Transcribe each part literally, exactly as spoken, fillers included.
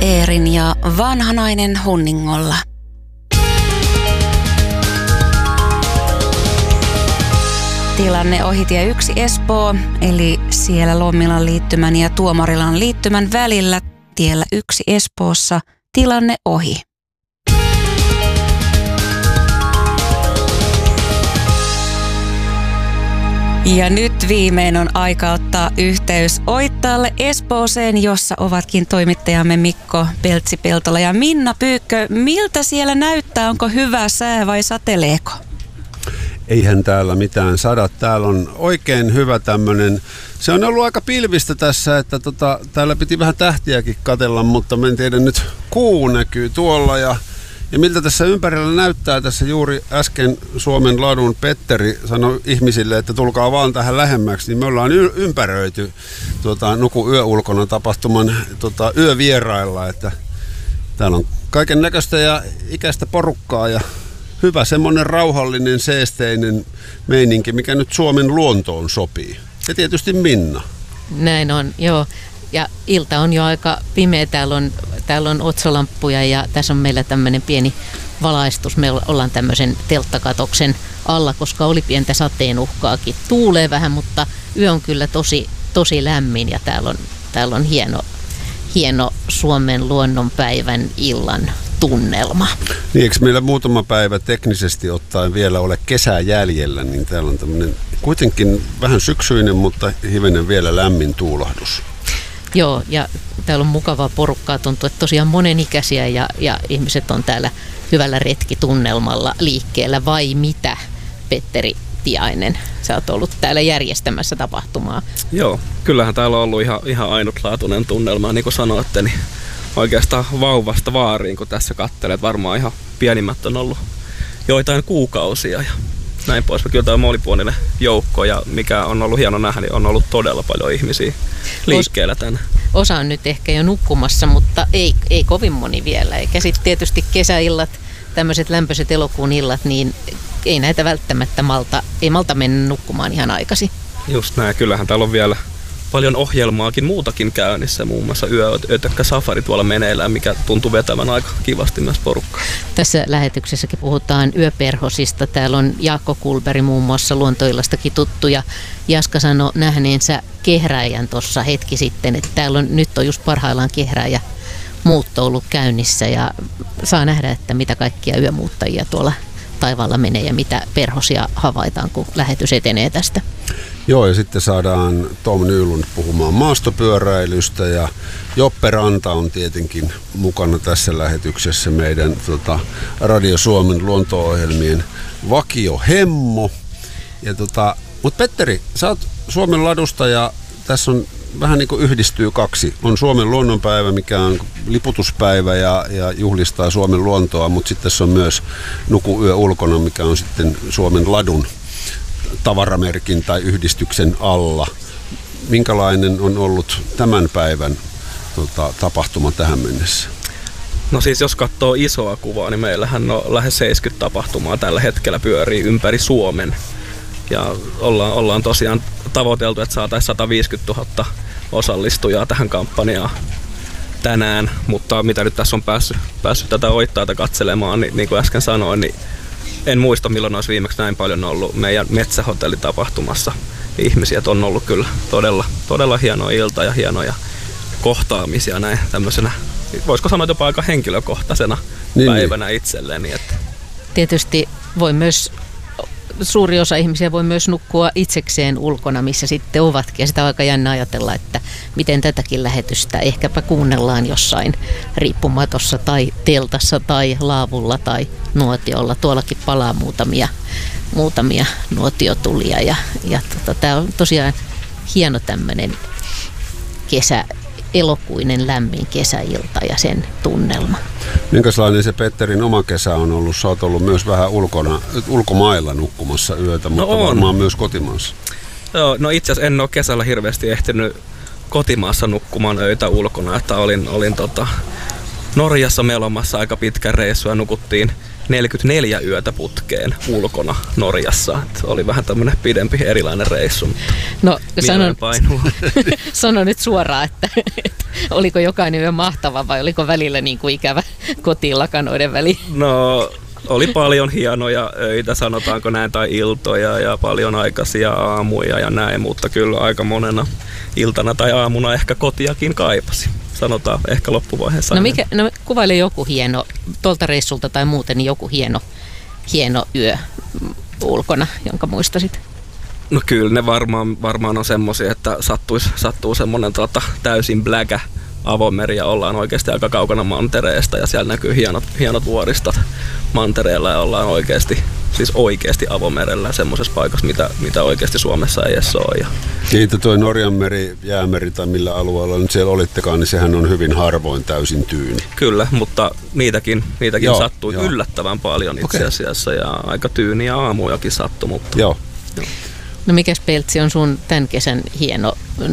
Eerin ja Vanhanainen Hunningolla. Tilanne ohitie yksi Espoo, eli siellä Lommilan liittymän ja Tuomarilan liittymän välillä tiellä yksi Espoossa tilanne ohi. Ja nyt viimein on aika ottaa yhteys Oittaalle Espooseen, jossa ovatkin toimittajamme Mikko Peltsi-Peltola ja Minna Pyykkö. Miltä siellä näyttää? Onko hyvä sää vai sateleeko? Eihän täällä mitään sada. Täällä on oikein hyvä tämmöinen. Se on ollut aika pilvistä tässä, että tota, täällä piti vähän tähtiäkin katsella, mutta mä en tiedä, nyt kuu näkyy tuolla ja Ja miltä tässä ympärillä näyttää, tässä juuri äsken Suomen Ladun Petteri sanoi ihmisille, että tulkaa vaan tähän lähemmäksi, niin me ollaan y- ympäröity tuota, Nuku yöulkona tapahtuman tuota, yövierailla, että täällä on kaiken näköistä ja ikäistä porukkaa ja hyvä semmoinen rauhallinen, seesteinen meininki, mikä nyt Suomen luontoon sopii. Ja tietysti Minna. Näin on, joo. Ja ilta on jo aika pimeä. Täällä on, täällä on otsolamppuja ja tässä on meillä tämmöinen pieni valaistus. Me ollaan tämmöisen telttakatoksen alla, koska oli pientä sateen uhkaakin. Tuulee vähän, mutta yö on kyllä tosi, tosi lämmin ja täällä on, täällä on hieno, hieno Suomen luonnonpäivän illan tunnelma. Niin, eikö meillä muutama päivä teknisesti ottaen vielä ole kesää jäljellä, niin täällä on tämmöinen kuitenkin vähän syksyinen, mutta hivenen vielä lämmin tuulahdus. Joo, ja täällä on mukavaa porukkaa, tuntuu, että tosiaan monenikäisiä ja, ja ihmiset on täällä hyvällä retkitunnelmalla liikkeellä, vai mitä, Petteri Tiainen? Sä oot ollut täällä järjestämässä tapahtumaa. Joo, kyllähän täällä on ollut ihan, ihan ainutlaatuinen tunnelma, niin kuin sanoitte, niin oikeastaan vauvasta vaariin, kun tässä katselet, varmaan ihan pienimmät on ollut joitain kuukausia ja näin pois. Kyllä tämä monipuolinen joukko ja mikä on ollut hieno nähdä, niin on ollut todella paljon ihmisiä liikkeellä tänne. Osa on nyt ehkä jo nukkumassa, mutta ei, ei kovin moni vielä. Eikä sitten tietysti kesäillat, tämmöiset lämpöiset elokuun illat, niin ei näitä välttämättä malta, ei malta mennä nukkumaan ihan aikaisin. Just näin, kyllähän täällä on vielä paljon ohjelmaakin muutakin käynnissä, muun muassa Yötökkä Safari tuolla meneillään, mikä tuntuu vetävän aika kivasti myös porukkaa. Tässä lähetyksessäkin puhutaan yöperhosista. Täällä on Jaakko Kulberg muun muassa Luontoillastakin tuttu ja Jaska sanoi nähneensä kehräjän tuossa hetki sitten, että täällä on nyt on just parhaillaan kehräjä muutto ollut käynnissä ja saa nähdä, että mitä kaikkia yömuuttajia tuolla taivaalla menee ja mitä perhosia havaitaan, kun lähetys etenee tästä. Joo, ja sitten saadaan Tom Nylund puhumaan maastopyöräilystä ja Joppe Ranta on tietenkin mukana tässä lähetyksessä meidän tota, Radio Suomen luonto-ohjelmien vakiohemmo. Ja tota, mutta Petteri, sä oot Suomen Ladusta ja tässä on vähän niin kuin yhdistyy kaksi. On Suomen luonnonpäivä, mikä on liputuspäivä ja, ja juhlistaa Suomen luontoa, mutta sitten tässä on myös Nuku yö ulkona, mikä on sitten Suomen Ladun tavaramerkin tai yhdistyksen alla. Minkälainen on ollut tämän päivän tota, tapahtuma tähän mennessä? No siis jos katsoo isoa kuvaa, niin meillähän on lähes seitsemänkymmentä tapahtumaa tällä hetkellä pyörii ympäri Suomen. Ja ollaan, ollaan tosiaan tavoiteltu, että saataisiin sata viisikymmentätuhatta osallistujaa tähän kampanjaan tänään. Mutta mitä nyt tässä on päässyt, päässyt tätä Oittaata katselemaan, niin, niin kuin äsken sanoin, niin en muista milloin olisi viimeksi näin paljon ollut meidän metsähotellitapahtumassa ihmisiä. On ollut kyllä todella, todella hieno ilta ja hienoja kohtaamisia näin tämmöisenä, voisiko sanoa jopa aika henkilökohtaisena niin, päivänä niin. Itselleni. Että. Tietysti voi myös, suuri osa ihmisiä voi myös nukkua itsekseen ulkona, missä sitten ovatkin. Ja sitä on aika jännä ajatella, että miten tätäkin lähetystä ehkäpä kuunnellaan jossain riippumatossa tai teltassa tai laavulla tai nuotiolla. Tuollakin palaa muutamia, muutamia nuotiotulia ja, ja tota, tämä on tosiaan hieno tämmöinen kesä, elokuinen lämmin kesäilta ja sen tunnelma. Minkälainen se Petterin oma kesä on ollut? Sä oot ollut myös vähän ulkona, ulkomailla nukkumassa yötä, mutta no varmaan myös kotimaassa. Joo, no itse asiassa en ole kesällä hirveästi ehtinyt kotimaassa nukkumaan öitä ulkona, että olin, olin tota Norjassa melomassa aika pitkän reissun ja nukuttiin neljäkymmentäneljä yötä putkeen ulkona Norjassa. Et oli vähän tämmöinen pidempi erilainen reissu. No sanon, sano nyt suoraan, että, että oliko jokainen yö mahtava vai oliko välillä niin kuin ikävä kotiin lakanoiden väliin? No oli paljon hienoja öitä, sanotaanko näin, tai iltoja ja paljon aikaisia aamuja ja näin, mutta kyllä aika monena iltana tai aamuna ehkä kotiakin kaipasi. Sanotaan ehkä loppuvaiheessa. No, mikä, no kuvaile joku hieno, tuolta reissulta tai muuten, niin joku hieno, hieno yö ulkona, jonka muistasit. No kyllä ne varmaan, varmaan on semmoisia, että sattuisi, sattuu semmoinen tota, täysin bläkä avomeri ja ollaan oikeasti aika kaukana mantereesta ja siellä näkyy hienot, hienot vuoristot mantereella ja ollaan oikeasti, siis oikeasti avomerellä semmoisessa paikassa, mitä, mitä oikeasti Suomessa ei edes ole. Ja Siitä toi Norjanmeri, Jäämeri tai millä alueella nyt siellä olittekaan, niin sehän on hyvin harvoin täysin tyyni. Kyllä, mutta niitäkin, niitäkin joo, sattui joo. yllättävän paljon itse Okei. asiassa ja aika tyyniä aamujakin sattui. Mutta Joo. Joo. No mikäs Peltsi on sun tämän kesän hieno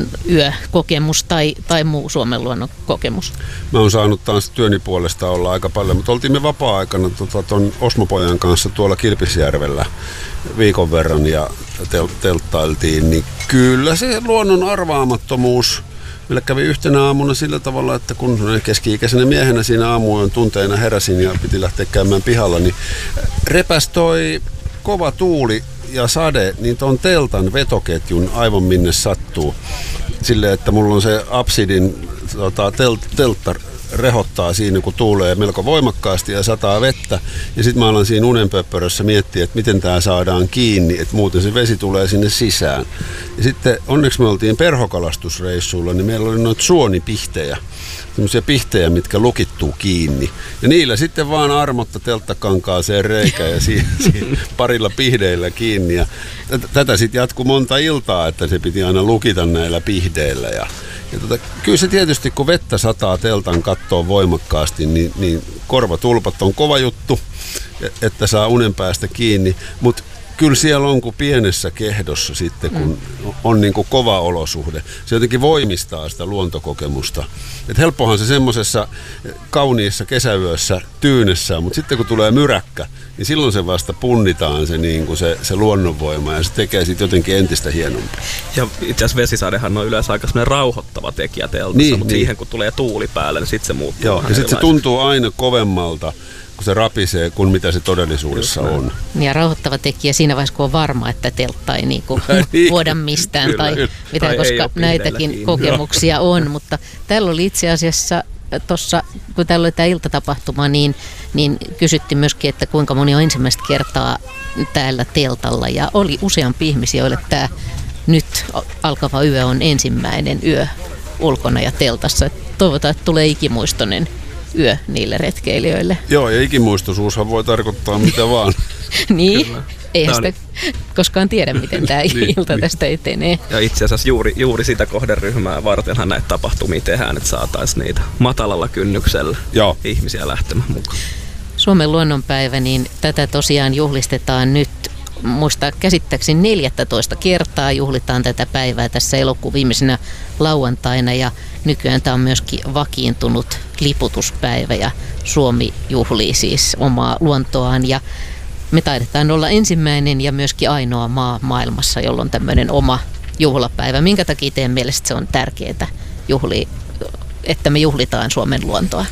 yökokemus tai, tai muu Suomen luonnon kokemus? Mä oon saanut taas työni puolesta olla aika paljon, mutta oltiin me vapaa-aikana tota, ton Osmopojan kanssa tuolla Kilpisjärvellä viikon verran ja tel- telttailtiin, niin kyllä se luonnon arvaamattomuus. Meillä kävi yhtenä aamuna sillä tavalla, että kun keski-ikäisenä miehenä siinä aamuun tunteina heräsin ja piti lähteä käymään pihalla, niin repäs toi kova tuuli ja sade, niin tuon teltan vetoketjun aivan minne sattuu. Silleen, että mulla on se absidin tota, tel, teltta rehottaa siinä, kun tuulee melko voimakkaasti ja sataa vettä. Ja sitten mä alan siinä unenpöppörössä miettiä, että miten tämä saadaan kiinni, että muuten se vesi tulee sinne sisään. Ja sitten onneksi me oltiin perhokalastusreissulla, niin meillä oli noita suonipihtejä. Sellaisia pihtejä, mitkä lukittuu kiinni. Ja niillä sitten vaan armotta telttakankaaseen reikä ja si- si- parilla pihdeillä kiinni. Ja t- tätä sitten jatkuu monta iltaa, että se piti aina lukita näillä pihdeillä. Ja, ja tota, kyllä se tietysti, kun vettä sataa teltan kattoon voimakkaasti, niin, niin korvatulpat on kova juttu, että saa unen päästä kiinni. Mutta kyllä siellä on kuin pienessä kehdossa sitten, kun on niin kuin kova olosuhde. Se jotenkin voimistaa sitä luontokokemusta. Et helppohan se semmoisessa kauniissa kesäyössä tyynessä, mutta sitten kun tulee myräkkä, niin silloin se vasta punnitaan se, niin kuin se, se luonnonvoima ja se tekee sitten jotenkin entistä hienompaa. Ja itse asiassa vesisadehan on yleensä aika semmoinen rauhoittava tekijä teltassa, Niin, mutta niin. siihen kun tulee tuuli päälle, niin sitten se muuttuu. Joo, vähän ja sitten se erilaiseksi. tuntuu aina kovemmalta, kun se rapisee, kuin mitä se todellisuudessa on. Ja rauhoittava tekijä siinä vaiheessa, kun on varma, että teltta ei niinku Niin. vuoda mistään Kyllä, tai kyllä. mitään, Tai ei koska ole pihdeillä näitäkin kiinni. kokemuksia on. Mutta täällä oli itse asiassa tuossa, kun täällä oli tämä iltatapahtuma, niin, niin kysyttiin myöskin, että kuinka moni on ensimmäistä kertaa täällä teltalla. Ja oli useampi ihmisiä, joille tämä nyt alkava yö on ensimmäinen yö ulkona ja teltassa. Toivotaan, että tulee ikimuistoinen yö niille retkeilijöille. Joo, ja ikimuistoisuushan voi tarkoittaa mitä vaan. Niin, Kyllä. eihän Tää sitä koskaan tiedä, miten tämä Niin, ilta niin. tästä etenee. Ja itse asiassa juuri, juuri sitä kohderyhmää vartenhan näitä tapahtumia tehdään, että saataisiin niitä matalalla kynnyksellä Joo. ihmisiä lähtemään mukaan. Suomen luonnonpäivä, niin tätä tosiaan juhlistetaan nyt, muista käsittääkseni neljätoista kertaa juhlitaan tätä päivää tässä elokuun viimeisenä lauantaina ja nykyään tämä on myöskin vakiintunut liputuspäivä ja Suomi juhlii siis omaa luontoaan ja me taidetaan olla ensimmäinen ja myöskin ainoa maa maailmassa, jolla on tämmöinen oma juhlapäivä. Minkä takia teidän mielestä se on tärkeää juhlia, että me juhlitaan Suomen luontoa?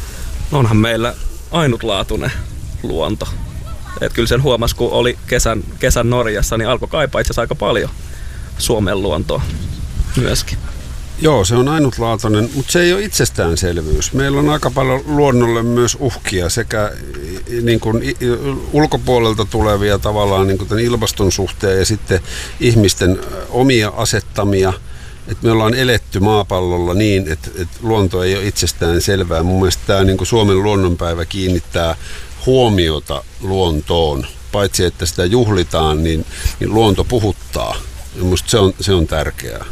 Onhan meillä ainutlaatuinen luonto. Et kyllä sen huomasi, kun oli kesän, kesän Norjassa, niin alkoi kaipaa itse asiassa aika paljon Suomen luontoa myöskin. Joo, se on ainutlaatuinen, mutta se ei ole itsestäänselvyys. Meillä on aika paljon luonnolle myös uhkia sekä niin kuin ulkopuolelta tulevia tavallaan niin kuin tämän ilmaston suhteen ja sitten ihmisten omia asettamia. Et me ollaan eletty maapallolla niin, että, että luonto ei ole itsestään selvää. Mun mielestä tämä niin kuin Suomen luonnonpäivä kiinnittää huomiota luontoon. Paitsi että sitä juhlitaan, niin, niin luonto puhuttaa. Ja musta se on, se on tärkeää.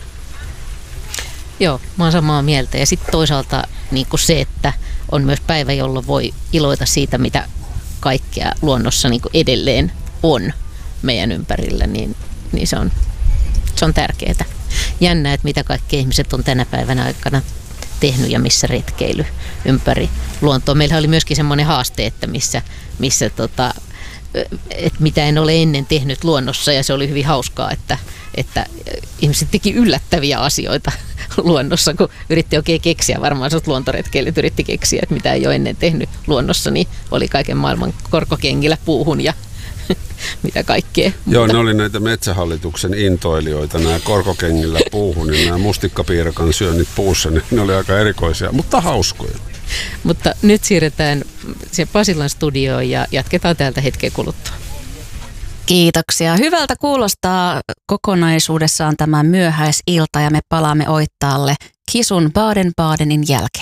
Joo, mä oon samaa mieltä. Ja sitten toisaalta niin kuin se, että on myös päivä, jolloin voi iloita siitä, mitä kaikkea luonnossa niin kuin edelleen on meidän ympärillä, niin, niin se on, se on tärkeää. Jännä, että mitä kaikki ihmiset on tänä päivänä aikana tehnyt ja missä retkeily ympäri luontoa. Meillä oli myöskin semmoinen haaste, että missä, missä tota, että mitä en ole ennen tehnyt luonnossa, ja se oli hyvin hauskaa, että, että ihmiset teki yllättäviä asioita luonnossa, kun yritti oikein keksiä, varmaan se luontoretkeilijät yritti keksiä, että mitä ei ole ennen tehnyt luonnossa, niin oli kaiken maailman korkokengillä puuhun ja mitä kaikkea. Joo, ne oli näitä Metsähallituksen intoilijoita, nämä korkokengillä puuhun ja nämä mustikkapiirakan syönnit puussa, niin ne oli aika erikoisia, mutta hauskoja. Mutta nyt siirretään se Pasilan studioon ja jatketaan täältä hetken kuluttua. Kiitoksia. Hyvältä kuulostaa kokonaisuudessaan tämä myöhäisilta ja me palaamme Oittaalle Kisun Baden-Badenin jälkeen.